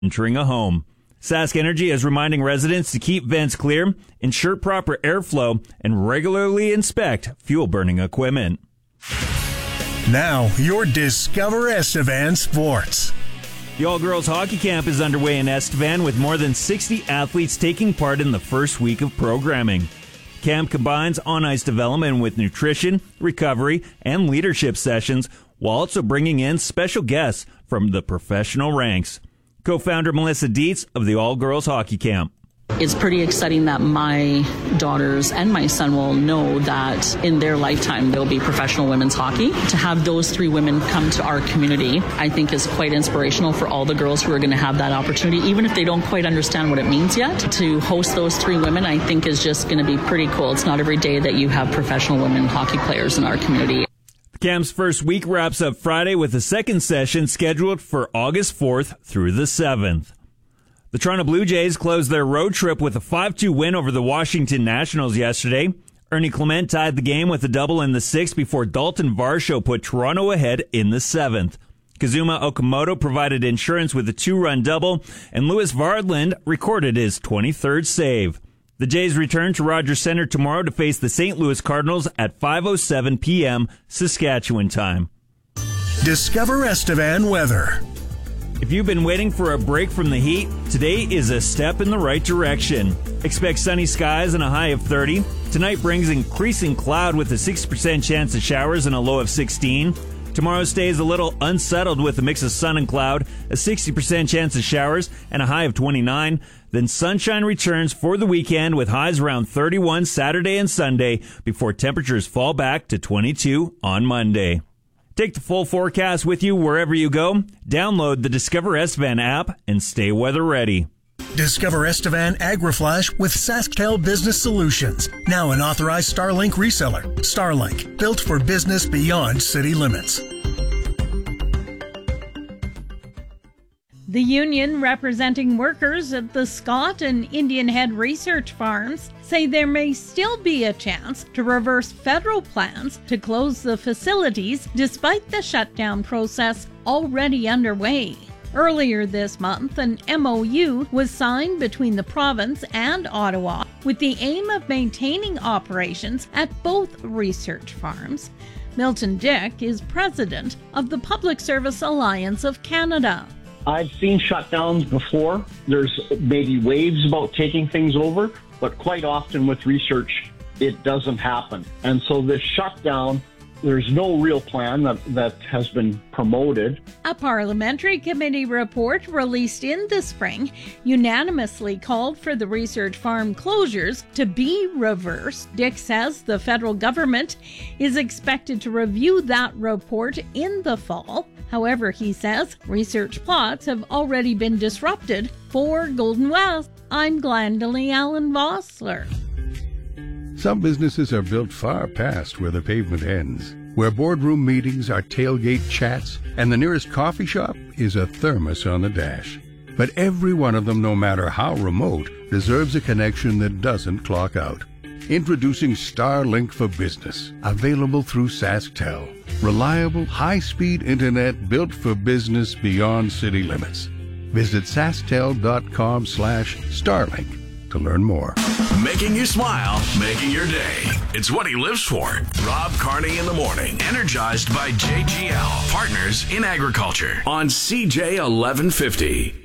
entering a home. Sask Energy is reminding residents to keep vents clear, ensure proper airflow, and regularly inspect fuel-burning equipment. Now, your Discover Estevan Sports. The all-girls hockey camp is underway in Estevan with more than 60 athletes taking part in the first week of programming. Camp combines on-ice development with nutrition, recovery, and leadership sessions, while also bringing in special guests from the professional ranks. Co-founder Melissa Dietz of the all-girls hockey camp. It's pretty exciting that my daughters and my son will know that in their lifetime there'll be professional women's hockey. To have those three women come to our community, I think is quite inspirational for all the girls who are going to have that opportunity, even if they don't quite understand what it means yet. To host those three women, I think is just going to be pretty cool. It's not every day that you have professional women hockey players in our community. The camp's first week wraps up Friday with a second session scheduled for August 4th through the 7th. The Toronto Blue Jays closed their road trip with a 5-2 win over the Washington Nationals yesterday. Ernie Clement tied the game with a double in the 6th before Dalton Varsho put Toronto ahead in the 7th. Kazuma Okamoto provided insurance with a 2-run double, and Lewis Varland recorded his 23rd save. The Jays return to Rogers Centre tomorrow to face the St. Louis Cardinals at 5:07 p.m. Saskatchewan time. Discover Estevan weather. If you've been waiting for a break from the heat, today is a step in the right direction. Expect sunny skies and a high of 30. Tonight brings increasing cloud with a 60% chance of showers and a low of 16. Tomorrow stays a little unsettled with a mix of sun and cloud, a 60% chance of showers, and a high of 29. Then sunshine returns for the weekend with highs around 31 Saturday and Sunday before temperatures fall back to 22 on Monday. Take the full forecast with you wherever you go. Download the Discover Estevan app and stay weather ready. Discover Estevan AgriFlash with SaskTel Business Solutions. Now an authorized Starlink reseller. Starlink, built for business beyond city limits. The union representing workers at the Scott and Indian Head research farms say there may still be a chance to reverse federal plans to close the facilities despite the shutdown process already underway. Earlier this month, an MOU was signed between the province and Ottawa with the aim of maintaining operations at both research farms. Milton Dick is president of the Public Service Alliance of Canada. I've seen shutdowns before. There's maybe waves about taking things over, but quite often with research, it doesn't happen. And so this shutdown, there's no real plan that has been promoted. A parliamentary committee report released in the spring unanimously called for the research farm closures to be reversed. Dick says the federal government is expected to review that report in the fall. However, he says research plots have already been disrupted. For Golden West, I'm Glendalee Allen Vossler. Some businesses are built far past where the pavement ends, where boardroom meetings are tailgate chats, and the nearest coffee shop is a thermos on the dash. But every one of them, no matter how remote, deserves a connection that doesn't clock out. Introducing Starlink for Business, available through SaskTel. Reliable, high-speed internet built for business beyond city limits. Visit sasktel.com/Starlink to learn more. Making you smile, making your day. It's what he lives for. Rob Carney in the morning. Energized by JGL, partners in agriculture on CJ 1150.